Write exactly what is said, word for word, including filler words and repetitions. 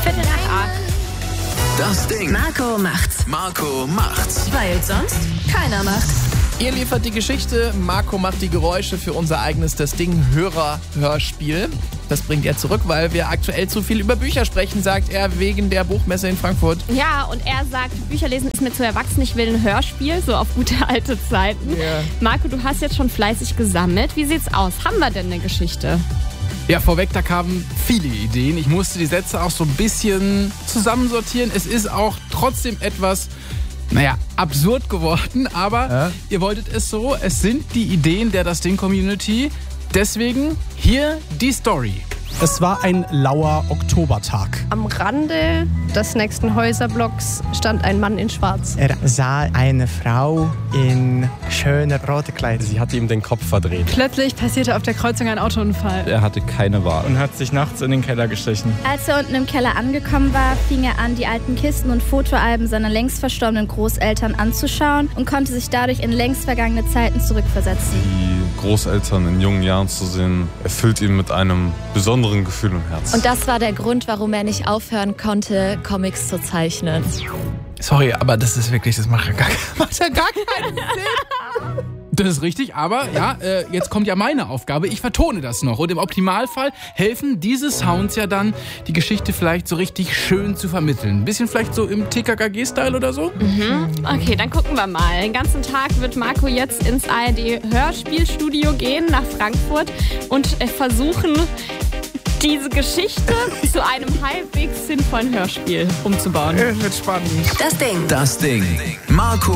Viertel nach acht. Das Ding. Marco macht's. Marco macht's. Weil sonst keiner macht's. Ihr liefert die Geschichte, Marco macht die Geräusche für unser eigenes Das Ding Hörer-Hörspiel. Das bringt er zurück, weil wir aktuell zu viel über Bücher sprechen, sagt er, wegen der Buchmesse in Frankfurt. Ja, und er sagt, Bücherlesen ist mir zu erwachsen, ich will ein Hörspiel, so auf gute alte Zeiten. Ja. Marco, du hast jetzt schon fleißig gesammelt. Wie sieht's aus? Haben wir denn eine Geschichte? Ja, vorweg, da kamen viele Ideen. Ich musste die Sätze auch so ein bisschen zusammensortieren. Es ist auch trotzdem etwas, naja, absurd geworden, aber Ja. ihr wolltet es so. Es sind die Ideen der Das Ding-Community. Deswegen hier die Story. Es war ein lauer Oktobertag. Am Rande des nächsten Häuserblocks stand ein Mann in Schwarz. Er sah eine Frau in schöner roter Kleidung. Sie hatte ihm den Kopf verdreht. Plötzlich passierte auf der Kreuzung ein Autounfall. Er hatte keine Wahl. Und hat sich nachts in den Keller geschlichen. Als er unten im Keller angekommen war, fing er an, die alten Kisten und Fotoalben seiner längst verstorbenen Großeltern anzuschauen und konnte sich dadurch in längst vergangene Zeiten zurückversetzen. Die Großeltern in jungen Jahren zu sehen, erfüllt ihn mit einem besonderen Gefühl im Herzen. Und das war der Grund, warum er nicht aufhören konnte, Comics zu zeichnen. Sorry, aber das ist wirklich, das macht ja gar, macht ja gar keinen Sinn. Das ist richtig, aber ja, äh, jetzt kommt ja meine Aufgabe. Ich vertone das noch. Und im Optimalfall helfen diese Sounds ja dann, die Geschichte vielleicht so richtig schön zu vermitteln. Ein bisschen vielleicht so im T K K G-Style oder so? Mhm. Okay, dann gucken wir mal. Den ganzen Tag wird Marco jetzt ins A R D-Hörspielstudio gehen, nach Frankfurt, und äh, versuchen, diese Geschichte zu einem halbwegs sinnvollen Hörspiel umzubauen. Das wird spannend. Das Ding. Das Ding. Marco